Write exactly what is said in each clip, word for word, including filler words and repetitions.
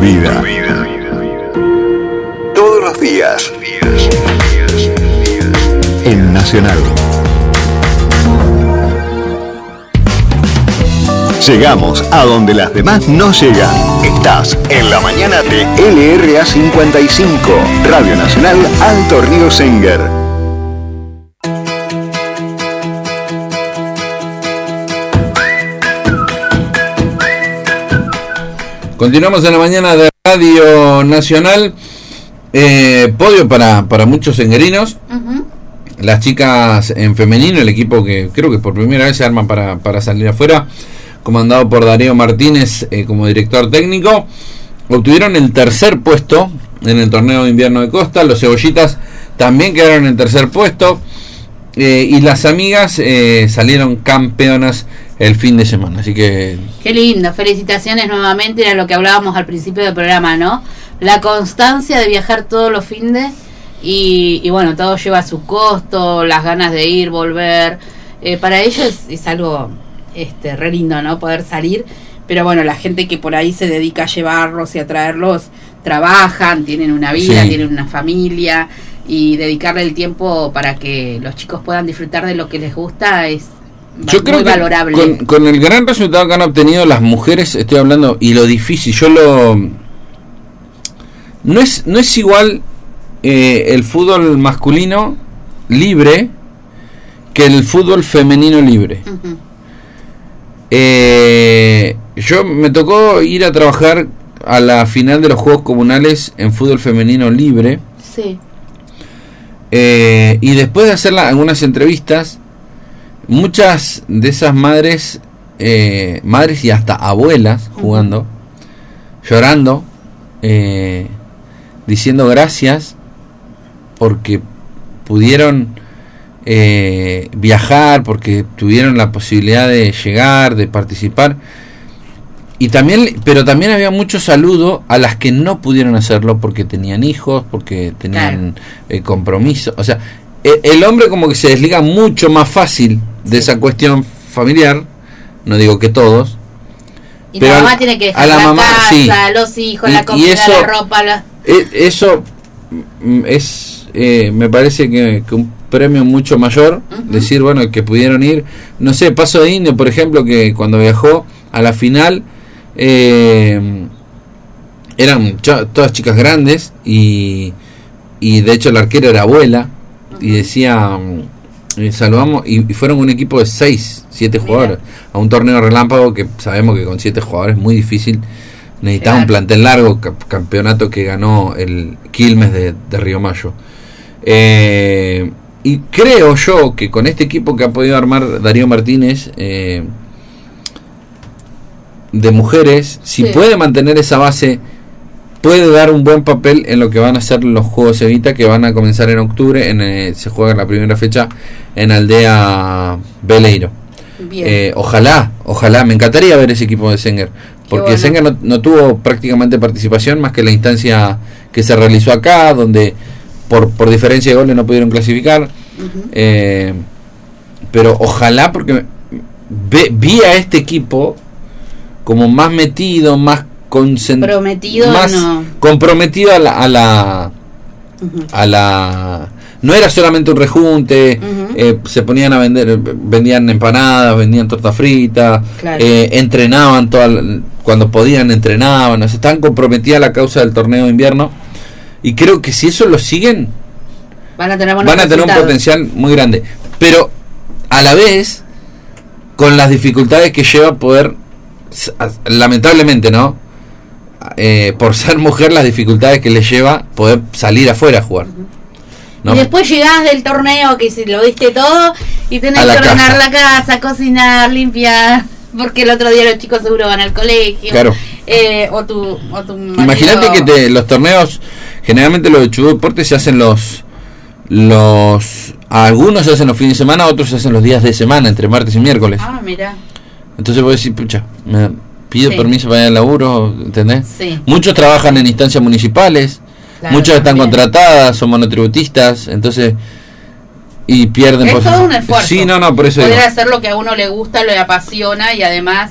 vida. Todos los días. En Nacional. Llegamos a donde las demás no llegan. Estás en la mañana de L R A cincuenta y cinco, Radio Nacional Alto Río Senguer. Continuamos en la mañana de Radio Nacional. Eh, podio para, para muchos senguerinos. Uh-huh. Las chicas en femenino, el equipo que creo que por primera vez se arman para, para salir afuera, comandado por Darío Martínez eh, como director técnico, obtuvieron el tercer puesto en el torneo de invierno de Costa. Los cebollitas también quedaron en tercer puesto, eh, y las amigas eh, salieron campeonas el fin de semana, así que... Qué lindo, felicitaciones nuevamente, era lo que hablábamos al principio del programa, ¿no? La constancia de viajar todos los findes, y, y bueno, todo lleva su costo, las ganas de ir, volver, eh, para ellos es, es algo este re lindo, ¿no? Poder salir, pero bueno, la gente que por ahí se dedica a llevarlos y a traerlos, trabajan, tienen una vida, sí. tienen una familia, y dedicarle el tiempo para que los chicos puedan disfrutar de lo que les gusta es... Yo muy creo valorable. Que con, con el gran resultado que han obtenido las mujeres, estoy hablando, y lo difícil, yo lo... No es, no es igual eh, el fútbol masculino libre que el fútbol femenino libre. Uh-huh. Eh, yo me tocó ir a trabajar a la final de los Juegos Comunales en fútbol femenino libre. Sí. Eh, y después de hacer la, algunas entrevistas, muchas de esas madres, eh, madres y hasta abuelas jugando, uh-huh. llorando, eh, diciendo gracias porque pudieron eh, viajar, porque tuvieron la posibilidad de llegar, de participar. Y también, pero también había mucho saludo a las que no pudieron hacerlo porque tenían hijos, porque tenían claro. eh, compromiso. O sea, el, el hombre como que se desliga mucho más fácil de esa cuestión familiar, no digo que todos, y pero la mamá a, tiene que dejar a la, la mamá, casa, sí. los hijos, y, la comida, eso, la ropa, la... eso es eh, me parece que, que un premio mucho mayor, uh-huh. decir, bueno, que pudieron ir, no sé, Paso de Indio, por ejemplo, que cuando viajó a la final eh, eran ch- todas chicas grandes, y, y de hecho la arquera era abuela, uh-huh. y decía... Eh, saludamos, y, y fueron un equipo de seis, siete jugadores a un torneo relámpago que sabemos que con siete jugadores es muy difícil, necesitaba un plantel largo, cap- campeonato que ganó el Quilmes de, de Río Mayo, eh, y creo yo que con este equipo que ha podido armar Darío Martínez eh, de mujeres, si sí. puede mantener esa base, puede dar un buen papel en lo que van a ser los Juegos Evita, que van a comenzar en octubre. En, eh, se juega la primera fecha en Aldea Veleiro. Eh, ojalá, ojalá, me encantaría ver ese equipo de Senguer, porque bueno. Senguer no, no tuvo prácticamente participación más que la instancia que se realizó acá, donde por, por diferencia de goles no pudieron clasificar. Uh-huh. Eh, pero ojalá, porque ve, vi a este equipo como más metido, más comprometido, más no. comprometido a la a la, uh-huh. a la no era solamente un rejunte, uh-huh. eh, se ponían a vender, vendían empanadas, vendían torta frita, claro. eh, entrenaban toda, cuando podían entrenaban, o sea, estaban comprometidas a la causa del torneo de invierno, y creo que si eso lo siguen van a tener, van a tener un potencial muy grande, pero a la vez con las dificultades que lleva poder, lamentablemente, ¿no? Eh, por ser mujer, las dificultades que le lleva poder salir afuera a jugar, ¿no? Y después llegás del torneo que si lo diste todo y tenés que ordenar la casa, cocinar, limpiar, porque el otro día los chicos seguro van al colegio, claro. eh, o tu, o tu marido... Imagínate que te, los torneos, generalmente los de Chubut Deportes se hacen los los algunos se hacen los fines de semana, otros se hacen los días de semana, entre martes y miércoles. Ah, mira. Entonces vos decís, pucha, me pido sí. permiso para ir al laburo, ¿entendés? Sí. Muchos trabajan en instancias municipales, claro, muchas están también contratadas, son monotributistas, entonces, y pierden... Es por... todo un esfuerzo. Sí, no, no, por eso... Poder digo. hacer lo que a uno le gusta, lo apasiona, y además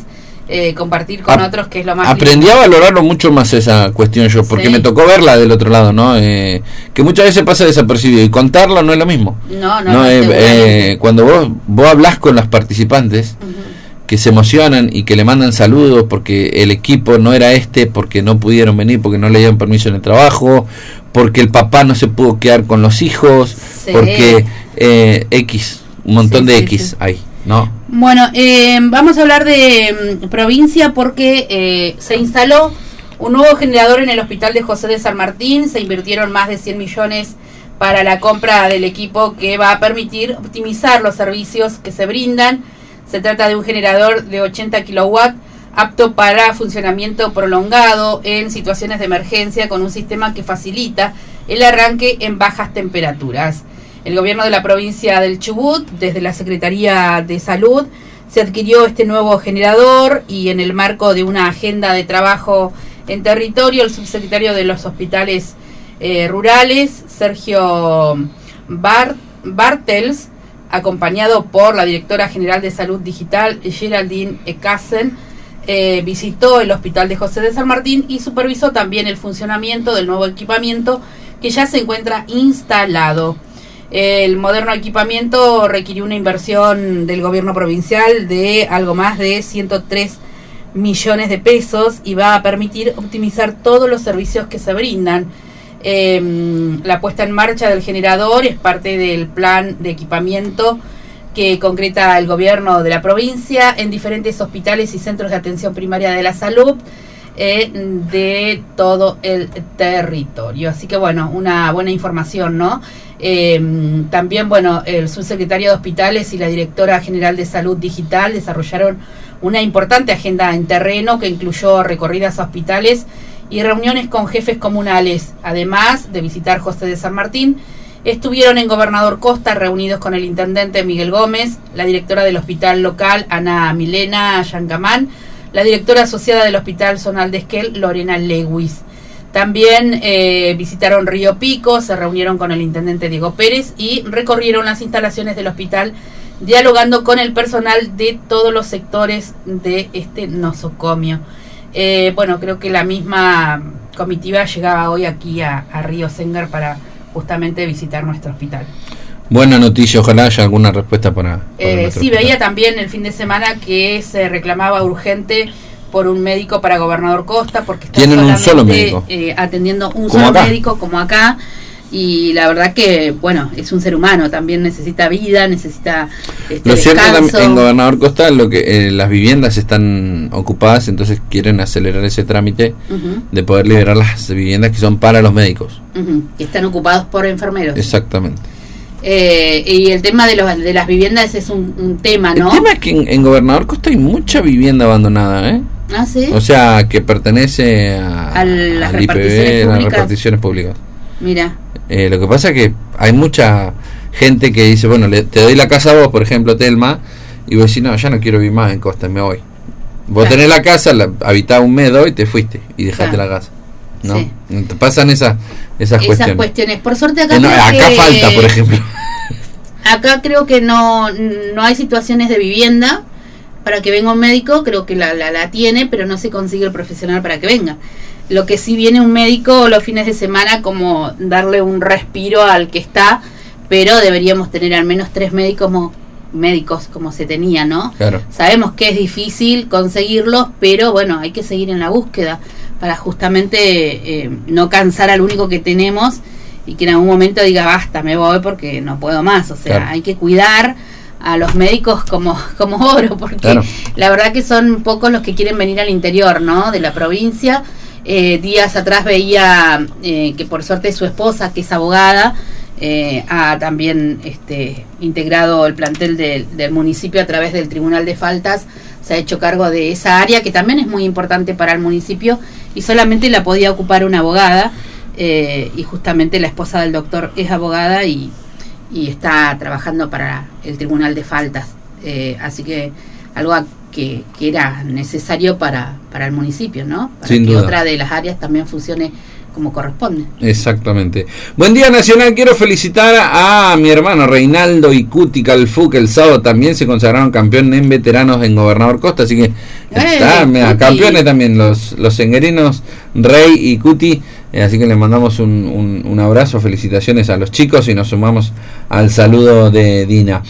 eh, compartir con A- otros, que es lo más Aprendí lindo. a valorarlo mucho más esa cuestión yo, porque Sí. me tocó verla del otro lado, ¿no? Eh, que muchas veces pasa desapercibido y contarlo no es lo mismo. No, no, No, no, eh, seguramente. eh, cuando vos, vos hablás con los participantes, Ujú. que se emocionan y que le mandan saludos porque el equipo no era este, porque no pudieron venir, porque no le dieron permiso en el trabajo, porque el papá no se pudo quedar con los hijos, Sí. porque eh, X, un montón Sí, de sí, X sí. hay, ¿no? Bueno, eh, vamos a hablar de mm, provincia porque eh, se instaló un nuevo generador en el hospital de José de San Martín. Se invirtieron más de cien millones para la compra del equipo que va a permitir optimizar los servicios que se brindan. Se trata de un generador de ochenta kilowatts apto para funcionamiento prolongado en situaciones de emergencia, con un sistema que facilita el arranque en bajas temperaturas. El gobierno de la provincia del Chubut, desde la Secretaría de Salud, se adquirió este nuevo generador, y en el marco de una agenda de trabajo en territorio, el subsecretario de los hospitales eh, rurales, Sergio Bart, Bartels, acompañado por la directora general de Salud Digital, Geraldine Ekasen, eh, visitó el hospital de José de San Martín y supervisó también el funcionamiento del nuevo equipamiento que ya se encuentra instalado. El moderno equipamiento requirió una inversión del gobierno provincial de algo más de ciento tres millones de pesos y va a permitir optimizar todos los servicios que se brindan. Eh, la puesta en marcha del generador es parte del plan de equipamiento que concreta el gobierno de la provincia en diferentes hospitales y centros de atención primaria de la salud eh, de todo el territorio. Así que bueno, una buena información, ¿no? Eh, también, bueno, el subsecretario de Hospitales y la directora general de Salud Digital desarrollaron una importante agenda en terreno que incluyó recorridas a hospitales y reuniones con jefes comunales. Además de visitar José de San Martín, estuvieron en Gobernador Costa reunidos con el intendente Miguel Gómez, la directora del hospital local Ana Milena Yangamán, la directora asociada del Hospital Zonal de Esquel Lorena Lewis. También eh, visitaron Río Pico, se reunieron con el intendente Diego Pérez y recorrieron las instalaciones del hospital, dialogando con el personal de todos los sectores de este nosocomio. Eh, bueno, creo que la misma comitiva llegaba hoy aquí a, a Río Sengar para justamente visitar nuestro hospital. Buena noticia, ojalá haya alguna respuesta para... para Eh, nuestro sí, hospital. veía también el fin de semana que se reclamaba urgente por un médico para Gobernador Costa, porque está Tienen un solamente, solo médico. eh, atendiendo un Como solo acá. médico, como acá. Y la verdad que, bueno, es un ser humano, también necesita vida, necesita este, Lo cierto descanso. tam- en Gobernador Costa lo que eh, las viviendas están ocupadas, entonces quieren acelerar ese trámite Ujú, de poder liberar las viviendas que son para los médicos. ujú, que están ocupados por enfermeros. Exactamente. Eh, y el tema de, los, de las viviendas es un, un tema, ¿no? El tema es que en, en Gobernador Costa hay mucha vivienda abandonada, ¿eh? Ah, sí. O sea, que pertenece a, A las al I P B, reparticiones a las públicas. reparticiones públicas. Mira. Eh, lo que pasa es que hay mucha gente que dice, bueno, le, te doy la casa a vos, por ejemplo, Telma, y vos decís, no, ya no quiero vivir más en Costa, me voy. Vos Claro. tenés la casa, la, habitás un mes, dos, y te fuiste, y dejaste Claro. la casa. ¿no? Sí. Te pasan esas, esas, Esas cuestiones. cuestiones. Por suerte acá Eh, no, creo acá que- falta, por ejemplo. Acá creo que no, no hay situaciones de vivienda para que venga un médico, creo que la, la, la tiene, pero no se consigue el profesional para que venga. Lo que sí viene un médico los fines de semana como darle un respiro al que está, pero deberíamos tener al menos tres médicos como, médicos como se tenía, ¿no? Claro. Sabemos que es difícil conseguirlos, pero bueno, hay que seguir en la búsqueda para justamente eh, no cansar al único que tenemos y que en algún momento diga basta, me voy porque no puedo más. O sea, Claro. hay que cuidar a los médicos como, como oro, porque Claro. la verdad que son pocos los que quieren venir al interior, ¿no? De la provincia. Eh, días atrás veía eh, que por suerte su esposa, que es abogada, eh, ha también este, integrado el plantel del, del municipio a través del Tribunal de Faltas, se ha hecho cargo de esa área que también es muy importante para el municipio y solamente la podía ocupar una abogada, eh, y justamente la esposa del doctor es abogada y, y está trabajando para el Tribunal de Faltas, eh, así que algo a, que, que era necesario para, para el municipio, ¿no? Para Sin que duda. otra de las áreas también funcione como corresponde. Exactamente. Buen día, Nacional. Quiero felicitar a, a mi hermano Reinaldo y Cuti Calfu, que el sábado también se consagraron campeón en veteranos en Gobernador Costa, así que ¡Eh, está, mira, Cuti! campeones también los, los senguerinos, Rey y Cuti. Eh, así que les mandamos un, un, un abrazo, felicitaciones a los chicos y nos sumamos al saludo de Dina.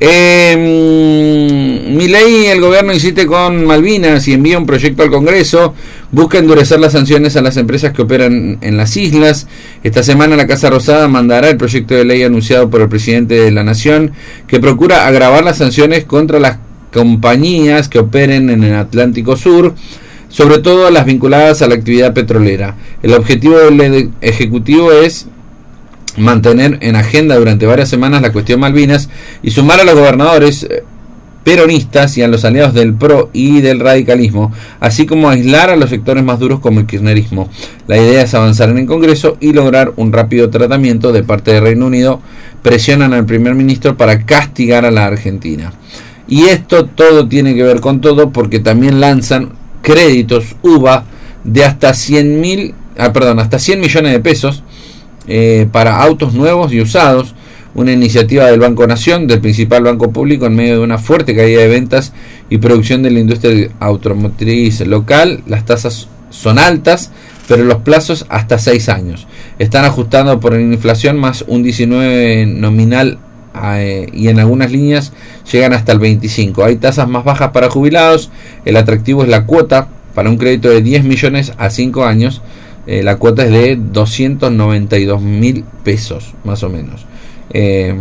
Eh, Milei, el gobierno insiste con Malvinas y envía un proyecto al Congreso, busca endurecer las sanciones a las empresas que operan en las islas. Esta semana la Casa Rosada mandará el proyecto de ley anunciado por el presidente de la Nación, que procura agravar las sanciones contra las compañías que operen en el Atlántico Sur, sobre todo las vinculadas a la actividad petrolera. El objetivo del Ejecutivo es mantener en agenda durante varias semanas la cuestión Malvinas y sumar a los gobernadores peronistas y a los aliados del P R O y del radicalismo, así como aislar a los sectores más duros como el kirchnerismo. La idea es avanzar en el Congreso y lograr un rápido tratamiento de parte del Reino Unido. Presionan al primer ministro para castigar a la Argentina. Y esto todo tiene que ver con todo, porque también lanzan créditos U V A de hasta cien mil, ah, perdón, hasta cien millones de pesos eh, para autos nuevos y usados. Una iniciativa del Banco Nación, del principal banco público, en medio de una fuerte caída de ventas y producción de la industria automotriz local. Las tasas son altas, pero los plazos hasta seis años. Están ajustando por la inflación más un diecinueve nominal eh, y en algunas líneas llegan hasta el veinticinco. Hay tasas más bajas para jubilados. El atractivo es la cuota para un crédito de diez millones a cinco años. Eh, la cuota es de doscientos noventa y dos mil pesos, más o menos. Eh,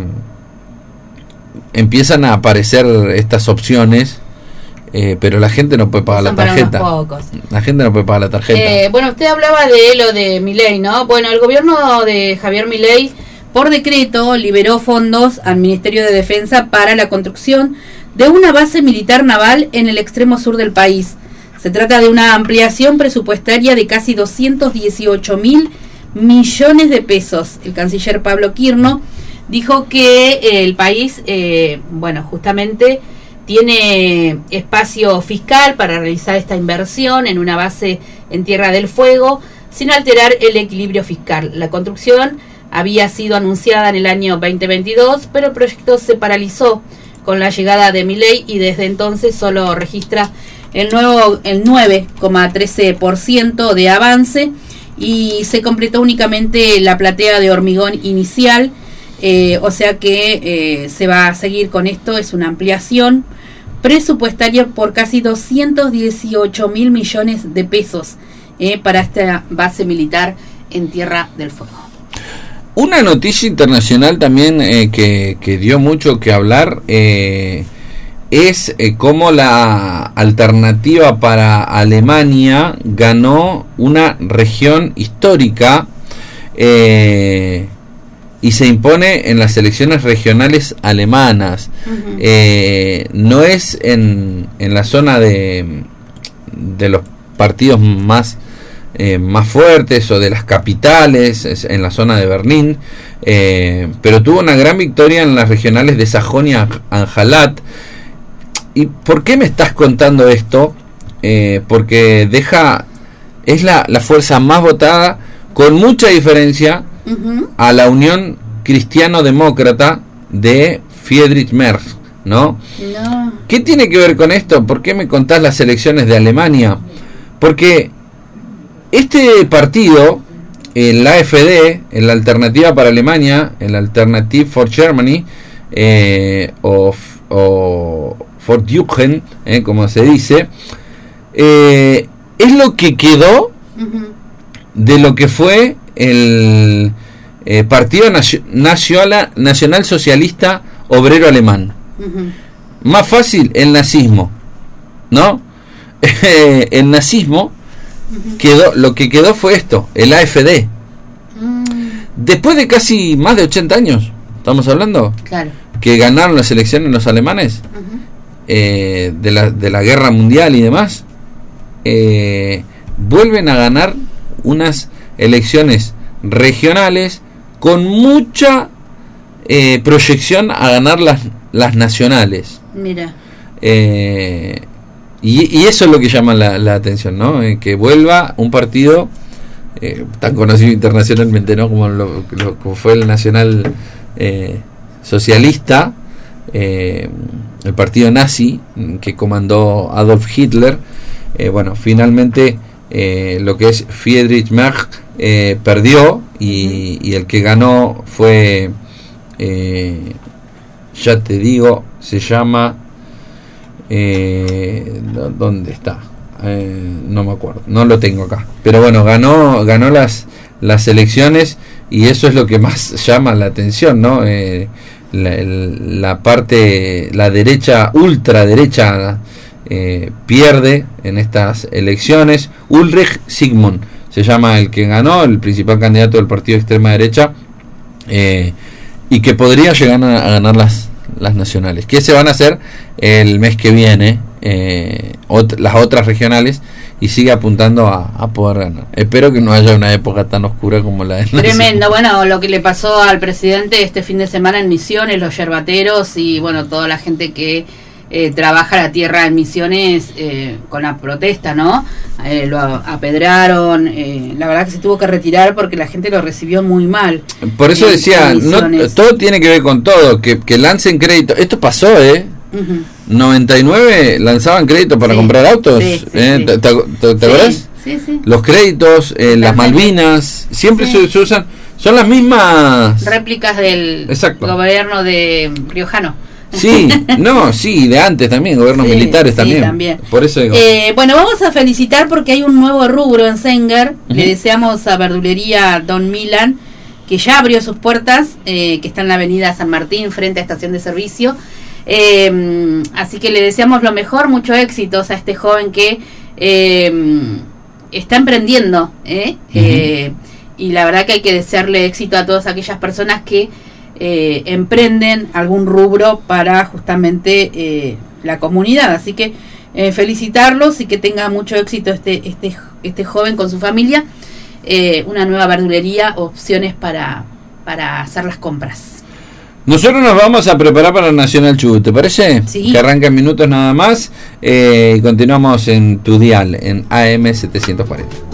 empiezan a aparecer estas opciones, eh, pero la gente no puede pagar Son la tarjeta. para unos pocos. La gente no puede pagar la tarjeta. Eh, bueno, usted hablaba de lo de Milei, ¿no? Bueno, el gobierno de Javier Milei, por decreto, liberó fondos al Ministerio de Defensa para la construcción de una base militar naval en el extremo sur del país. Se trata de una ampliación presupuestaria de casi doscientos dieciocho mil millones de pesos. El canciller Pablo Quirno dijo que el país, eh, bueno, justamente tiene espacio fiscal para realizar esta inversión en una base en Tierra del Fuego, sin alterar el equilibrio fiscal. La construcción había sido anunciada en el año veinte veintidós, pero el proyecto se paralizó con la llegada de Milei y desde entonces solo registra el, nuevo, el nueve coma trece por ciento de avance y se completó únicamente la platea de hormigón inicial. Eh, o sea que eh, se va a seguir con esto. Es una ampliación presupuestaria por casi doscientos dieciocho mil millones de pesos eh, para esta base militar en Tierra del Fuego. Una noticia internacional también eh, que, que dio mucho que hablar eh, es eh, cómo la alternativa para Alemania ganó una región histórica eh, y se impone en las elecciones regionales alemanas. Uh-huh. Eh, no es en, en la zona de, de los partidos más, eh, más fuertes o de las capitales, es en la zona de Berlín, eh, pero tuvo una gran victoria en las regionales de Sajonia-Anhalt. ¿Y por qué me estás contando esto? Eh, porque deja, es la, la fuerza más votada con mucha diferencia uh-huh. a la Unión Cristiano-Demócrata de Friedrich Merz, ¿no? No. ¿Qué tiene que ver con esto? ¿Por qué me contás las elecciones de Alemania? Porque este partido, el A F D, la Alternativa para Alemania, el Alternative for Germany, eh, o, o for Jugend, eh, como se dice, eh, es lo que quedó uh-huh. de lo que fue el eh, Partido Nacional, Nacional Socialista Obrero Alemán. Uh-huh. Más fácil, el nazismo, ¿no? El nazismo uh-huh. quedó, lo que quedó fue esto, el A F D. Uh-huh. Después de casi más de ochenta años, estamos hablando, claro, que ganaron las elecciones los alemanes, uh-huh. eh, de, la, de la guerra mundial y demás, eh, vuelven a ganar unas elecciones regionales con mucha eh, proyección a ganar las, las nacionales. Mira. Eh, y, y eso es lo que llama la, la atención, ¿no? Eh, que vuelva un partido eh, tan conocido internacionalmente, ¿no? Como, lo, lo, como fue el Nacional eh, Socialista, eh, el partido nazi que comandó Adolf Hitler. Eh, bueno, finalmente eh, lo que es Friedrich Merz eh, perdió y, y el que ganó fue, eh, ya te digo, se llama, eh, ¿dónde está? Eh, no me acuerdo, no lo tengo acá, pero bueno, ganó ganó las las elecciones y eso es lo que más llama la atención, ¿no? Eh, la, la parte, la derecha, ultraderecha eh, pierde en estas elecciones. Ulrich Sigmund se llama el que ganó, el principal candidato del partido de extrema derecha, eh, y que podría llegar a, a ganar las las nacionales, que se van a hacer el mes que viene, eh, ot- las otras regionales, y sigue apuntando a, a poder ganar. Espero que no haya una época tan oscura como la de Tremendo. Bueno, lo que le pasó al presidente este fin de semana en Misiones, los yerbateros y bueno, toda la gente que eh, trabaja la tierra en Misiones eh, con la protesta, ¿no? Eh, lo apedraron, eh, la verdad que se tuvo que retirar porque la gente lo recibió muy mal. Por eso en, decía, en no, todo tiene que ver con todo, que, que lancen crédito. Esto pasó, ¿eh? Uh-huh. noventa y nueve lanzaban créditos para sí, comprar autos, sí, sí, ¿eh? sí. ¿Te, te, te, te acuerdas? Sí, sí. Los créditos, eh, las Malvinas, siempre sí. se, se usan, son las mismas réplicas del Exacto. gobierno de riojano. Sí, no, sí, de antes también, gobiernos sí, militares sí, también. también. Por eso digo. Eh, bueno, vamos a felicitar porque hay un nuevo rubro en Sengar. Uh-huh. Le deseamos a Verdulería Don Milan, que ya abrió sus puertas, eh, que está en la avenida San Martín, frente a Estación de Servicio. Eh, así que le deseamos lo mejor, mucho éxito a este joven que eh, está emprendiendo, ¿eh? Uh-huh. Eh, y la verdad que hay que desearle éxito a todas aquellas personas que Eh, emprenden algún rubro para justamente eh, la comunidad, así que eh, felicitarlos y que tenga mucho éxito este este este joven con su familia. Eh, una nueva verdulería, opciones para para hacer las compras. Nosotros nos vamos a preparar para el Nacional Chubut, ¿te parece? Sí. Que arranca en minutos nada más, eh, y continuamos en tu dial en A M setecientos cuarenta.